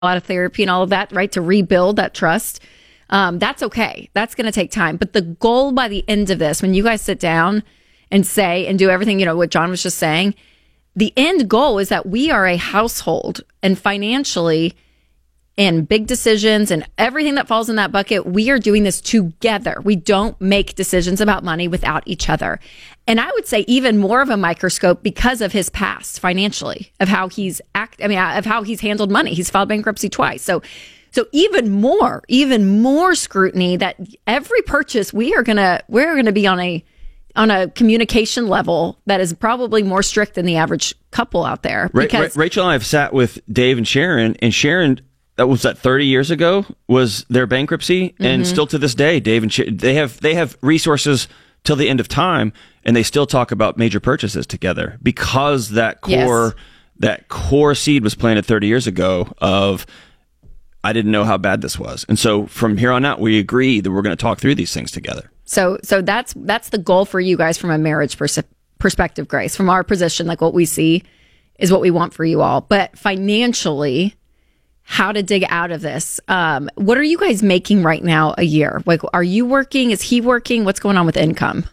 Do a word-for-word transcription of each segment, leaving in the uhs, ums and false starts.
lot of therapy and all of that, right? To rebuild that trust. Um, that's okay. That's going to take time. But the goal by the end of this, when you guys sit down and say and do everything, you know, what John was just saying, the end goal is that we are a household, and financially and big decisions and everything that falls in that bucket, we are doing this together. We don't make decisions about money without each other. And I would say even more of a microscope because of his past financially, of how he's act, I mean, of how he's handled money. He's filed bankruptcy twice. So, so even more, even more scrutiny that every purchase we are gonna, we're gonna be on a, on a communication level that is probably more strict than the average couple out there. Because Ra- Rachel and I have sat with Dave and Sharon, and Sharon, that was that thirty years ago was their bankruptcy, mm-hmm. and still to this day, Dave and Sharon, they have they have resources till the end of time, and they still talk about major purchases together because that core yes. that core seed was planted thirty years ago of I didn't know how bad this was, and so from here on out, we agree that we're going to talk through these things together. So, so that's that's the goal for you guys from a marriage pers- perspective, Grace. From our position, like what we see is what we want for you all. But financially, how to dig out of this? Um, what are you guys making right now a year? Like, are you working? Is he working? What's going on with income?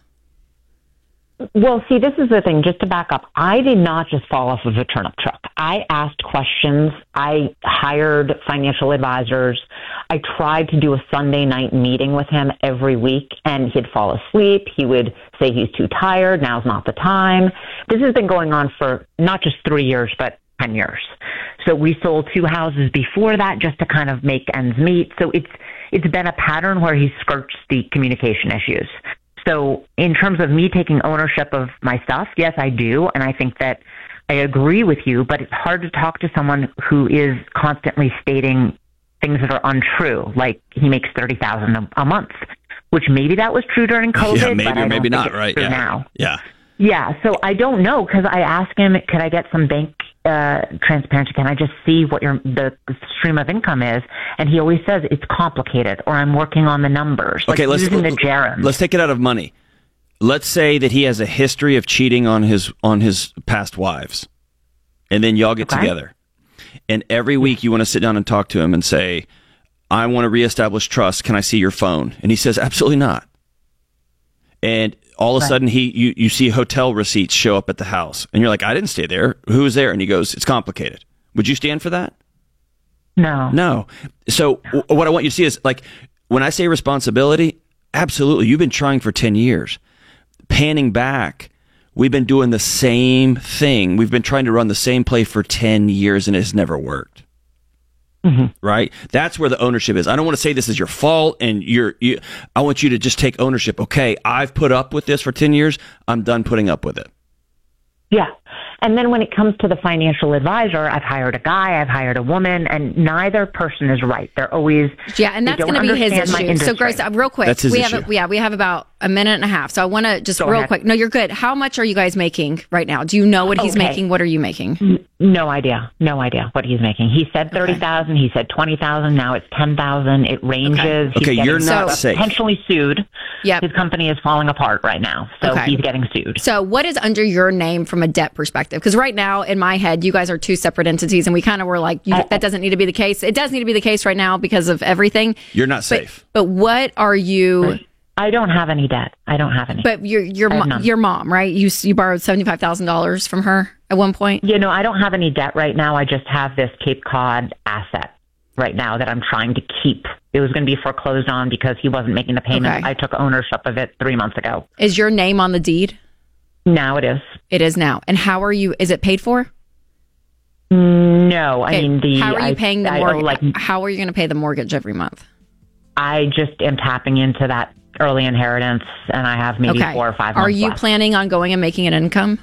Well, see, this is the thing. Just to back up, I did not just fall off of a turnip truck. I asked questions. I hired financial advisors. I tried to do a Sunday night meeting with him every week, and he'd fall asleep. He would say he's too tired. Now's not the time. This has been going on for not just three years, but ten years. So we sold two houses before that just to kind of make ends meet. So it's it's been a pattern where he skirts the communication issues. So in terms of me taking ownership of my stuff, yes, I do. And I think that I agree with you, but it's hard to talk to someone who is constantly stating things that are untrue, like he makes thirty thousand dollars a month, which maybe that was true during COVID, yeah, maybe, but I or maybe don't not, think it's right? true Yeah. now. Yeah. Yeah, so I don't know, because I asked him, could I get some bank uh, transparency? Can I just see what your the stream of income is? And he always says it's complicated, or I'm working on the numbers. Okay, like let's using the gerund. Let's take it out of money. Let's say that he has a history of cheating on his on his past wives, and then y'all get okay. together, and every week you want to sit down and talk to him and say, "I want to reestablish trust. Can I see your phone?" And he says, "Absolutely not." And all of a sudden, he you, you see hotel receipts show up at the house, and you're like, "I didn't stay there. Who was there?" And he goes, "It's complicated." Would you stand for that? No. No. So w- what I want you to see is, like, when I say responsibility, absolutely. You've been trying for ten years. Panning back, we've been doing the same thing. We've been trying to run the same play for ten years, and it's never worked. Mm-hmm. Right? That's where the ownership is. I don't want to say this is your fault, and you're. You, I want you to just take ownership. Okay, I've put up with this for ten years. I'm done putting up with it. Yeah. And then when it comes to the financial advisor, I've hired a guy, I've hired a woman, and neither person is right. They're always yeah, and that's going to be his issue. So, Grace, uh, real quick, that's his we issue. have a, yeah, we have about a minute and a half. So I want to just Go real ahead. quick. No, you're good. How much are you guys making right now? Do you know what he's Okay. making? What are you making? N- No idea. No idea what he's making. He said thirty thousand. He said twenty thousand. Now it's ten thousand. It ranges. Okay, He's okay you're getting not so, safe. Potentially sued. Yep. His company is falling apart right now, so Okay. he's getting sued. So what is under your name from a debt perspective? Because right now, in my head, you guys are two separate entities, and we kind of were like, you, I- that doesn't need to be the case. It does need to be the case right now because of everything. You're not But, safe. but what are you? I don't have any debt. I don't have any. But your your I have mo- none. your mom, right? You you borrowed seventy five thousand dollars from her at one point. You know, I don't have any debt right now. I just have this Cape Cod asset right now that I'm trying to keep. It was going to be foreclosed on because he wasn't making the payment. Okay. I took ownership of it three months ago. Is your name on the deed? Now it is. It is now. And how are you? Is it paid for? No, I Okay, mean the. how are you I, paying the I owe, mortgage? like how are you going to pay the mortgage every month? I just am tapping into that early inheritance, and I have maybe Okay. four or five. Are months you left. planning on going and making an income?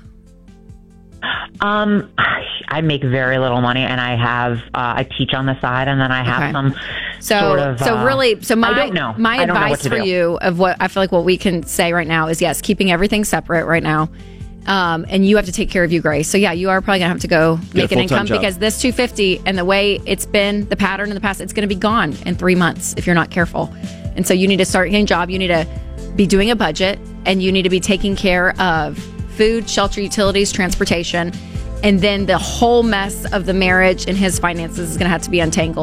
Um, I make very little money, and I have uh, I teach on the side, and then I have Okay. some So, sort of. so uh, really, so my I don't know. my I don't know advice what to for do. you of what I feel like what we can say right now is yes, keeping everything separate right now. Um, and you have to take care of you, Grace. So yeah, you are probably gonna have to go Get a make an full-time income job. because this two fifty and the way it's been, the pattern in the past, it's gonna be gone in three months if you're not careful. And so you need to start getting a job. You need to be doing a budget, and you need to be taking care of food, shelter, utilities, transportation. And then the whole mess of the marriage and his finances is going to have to be untangled.